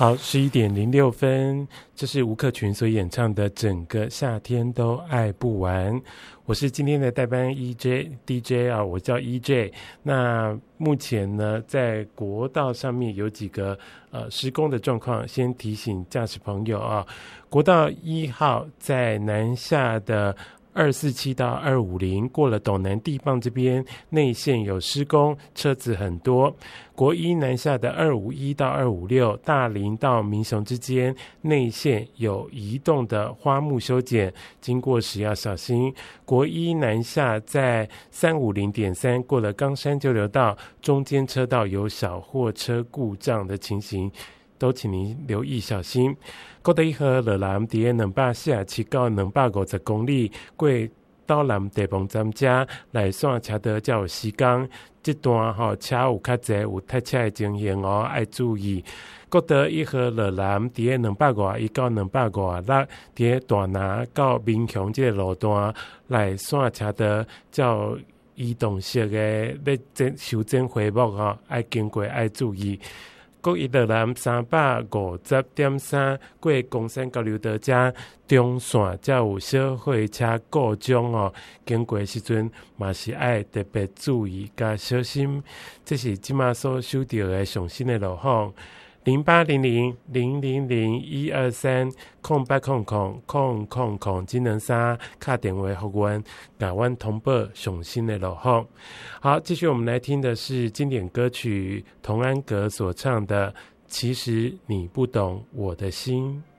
好，11:06，这是吴克群所演唱的《整个夏天都爱不完》。我是今天的代班 DJ 啊，我叫 EJ。那目前呢，在国道上面有几个施工的状况，先提醒驾驶朋友啊，国道1号在南下的247到250过了斗南地磅这边内线有施工，车子很多。国一南下的251到256大林到民雄之间内线有移动的花木修剪，经过时要小心。国一南下在350.3过了冈山交流道中间车道有小货车故障的情形，都请您留意小心。国道1号落南在247到250公里过岛南地磅站这来线车道才有施工，这段车有较侪有塞车的情形哦，要注意。国道1号落南在251到256在大拿到民雄这个路段来线车道才移动式的要修正回目要经过要注意。国一落南350.3过公山交流道这中线才有小货车故障经过时阵嘛是要特别注意加小心。这是即马所收到的上新的路况。0800-000-123-0800-000智能3打电话给我，给我通报上新的路况。好，继续我们来听的是经典歌曲童安格所唱的《其实你不懂我的心》。